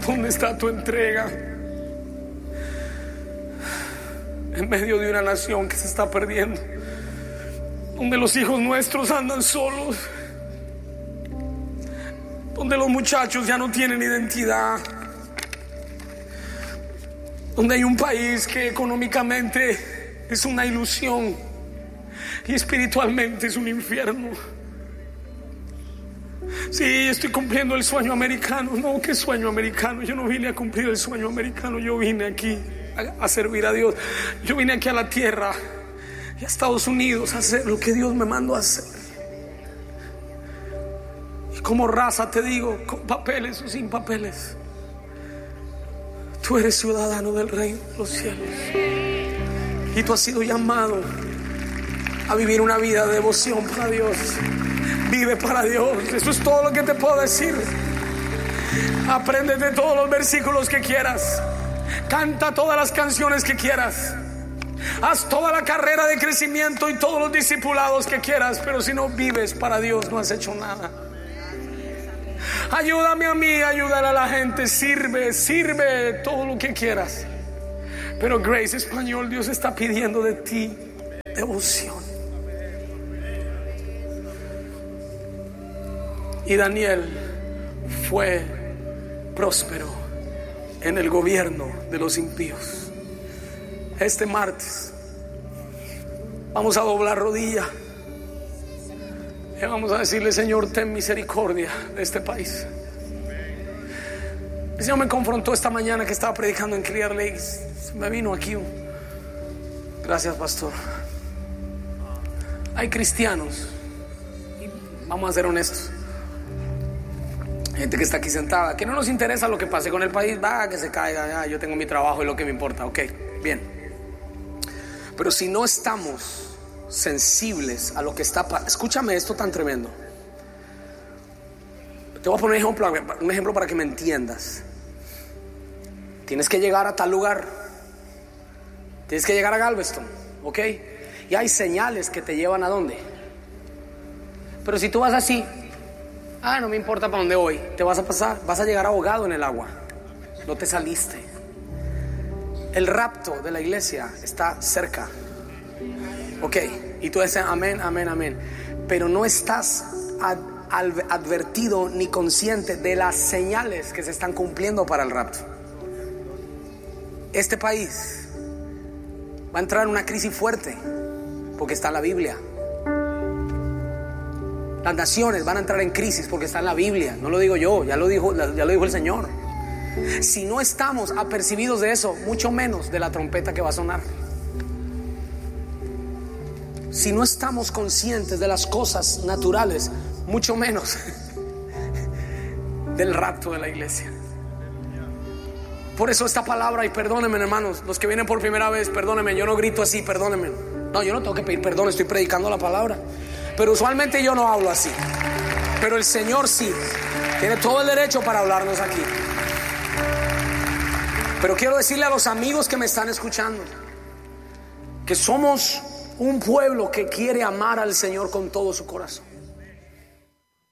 ¿Dónde está tu entrega? En medio de una nación que se está perdiendo, donde los hijos nuestros andan solos, donde los muchachos ya no tienen identidad, donde hay un país que económicamente es una ilusión y espiritualmente es un infierno. Sí, estoy cumpliendo el sueño americano. No, ¿qué sueño americano? Yo no vine a cumplir el sueño americano. Yo vine aquí a servir a Dios. Yo vine aquí a la tierra y a Estados Unidos a hacer lo que Dios me mandó a hacer. Y como raza te digo, con papeles o sin papeles, tú eres ciudadano del reino de los cielos. Y tú has sido llamado a vivir una vida de devoción para Dios. Vive para Dios. Eso es todo lo que te puedo decir. Apréndete todos los versículos que quieras. Canta todas las canciones que quieras. Haz toda la carrera de crecimiento y todos los discipulados que quieras. Pero si no vives para Dios, no has hecho nada. Ayúdame a mí, ayúdale a la gente. Sirve todo lo que quieras. Pero Grace Español, Dios está pidiendo de ti devoción. Y Daniel fue próspero en el gobierno de los impíos. Este martes vamos a doblar rodilla y vamos a decirle: Señor, ten misericordia de este país. El Señor me confrontó esta mañana que estaba predicando en Clear Lakes. Me vino aquí gracias, pastor. Hay cristianos, y vamos a ser honestos, gente que está aquí sentada, que no nos interesa lo que pase con el país. Va, que se caiga, yo tengo mi trabajo y lo que me importa. Ok, bien. Pero si no estamos sensibles a lo que está pasando, escúchame esto tan tremendo. Te voy a poner un ejemplo para que me entiendas. Tienes que llegar a tal lugar, tienes que llegar a Galveston, ok, y hay señales que te llevan a dónde. Pero si tú vas así, no me importa para dónde voy, te vas a pasar, vas a llegar ahogado en el agua. No te saliste. El rapto de la iglesia está cerca. Ok, y tú dices amén, amén, amén. Pero no estás advertido ni consciente de las señales que se están cumpliendo para el rapto. Este país va a entrar en una crisis fuerte porque está en la Biblia. Las naciones van a entrar en crisis porque está en la Biblia. No lo digo yo, ya lo dijo el Señor. Si no estamos apercibidos de eso, mucho menos de la trompeta que va a sonar. Si no estamos conscientes de las cosas naturales, mucho menos del rapto de la iglesia. Por eso esta palabra, y perdónenme, hermanos, los que vienen por primera vez, perdónenme, yo no grito así, perdónenme. No, yo no tengo que pedir perdón, estoy predicando la palabra. Pero usualmente yo no hablo así. Pero el Señor sí tiene todo el derecho para hablarnos aquí. Pero quiero decirle a los amigos que me están escuchando que somos un pueblo que quiere amar al Señor con todo su corazón.